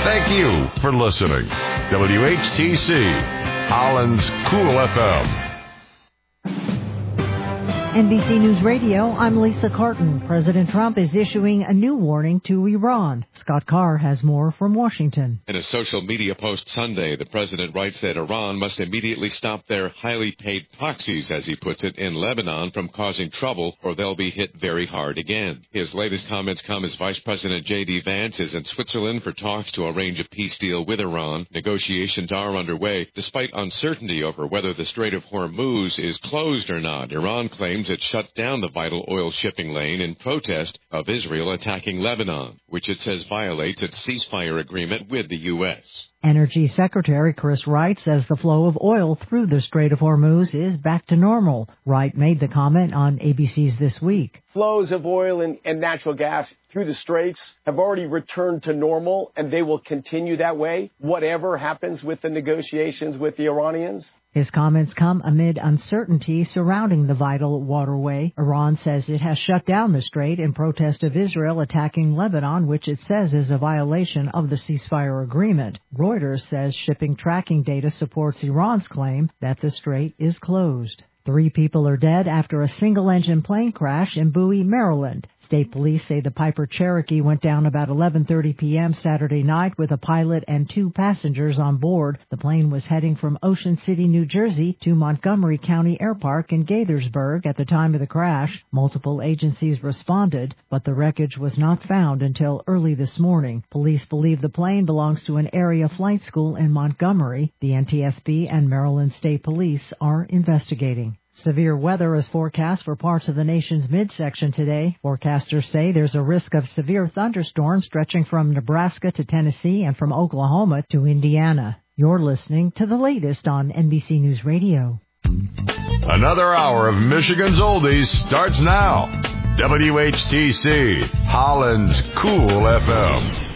Thank you for listening. WHTC, Holland's Cool FM. NBC News Radio, I'm Lisa Carton. President Trump is issuing a new warning to Iran. Scott Carr has more from Washington. In a social media post Sunday, the president writes that Iran must immediately stop their highly paid proxies, as he puts it, in Lebanon from causing trouble, or they'll be hit very hard again. His latest comments come as Vice President J.D. Vance is in Switzerland for talks to arrange a peace deal with Iran. Negotiations are underway, despite uncertainty over whether the Strait of Hormuz is closed or not. Iran claims it shut down the vital oil shipping lane in protest of Israel attacking Lebanon, which it says violates its ceasefire agreement with the U.S. Energy Secretary Chris Wright says the flow of oil through the Strait of Hormuz is back to normal. Wright made the comment on ABC's This Week. Flows of oil and natural gas through the straits have already returned to normal, and they will continue that way, whatever happens with the negotiations with the Iranians. His comments come amid uncertainty surrounding the vital waterway. Iran says it has shut down the strait in protest of Israel attacking Lebanon, which it says is a violation of the ceasefire agreement. Reuters says shipping tracking data supports Iran's claim that the strait is closed. 3 people are dead after a single-engine plane crash in Bowie, Maryland. State police say the Piper Cherokee went down about 11:30 p.m. Saturday night with a pilot and 2 passengers on board. The plane was heading from Ocean City, New Jersey to Montgomery County Air Park in Gaithersburg at the time of the crash. Multiple agencies responded, but the wreckage was not found until early this morning. Police believe the plane belongs to an area flight school in Montgomery. The NTSB and Maryland State Police are investigating. Severe weather is forecast for parts of the nation's midsection today. Forecasters say there's a risk of severe thunderstorms stretching from Nebraska to Tennessee and from Oklahoma to Indiana. You're listening to the latest on NBC News Radio. Another hour of Michigan's Oldies starts now. WHTC, Holland's Cool FM.